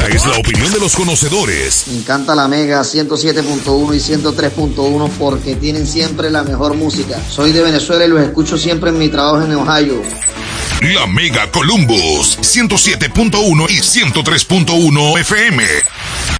Esta es la opinión de los conocedores. Me encanta la Mega 107.1 y 103.1 porque tienen siempre la mejor música. Soy de Venezuela y los escucho siempre en mi trabajo en Ohio. La Mega Columbus 107.1 y 103.1 FM.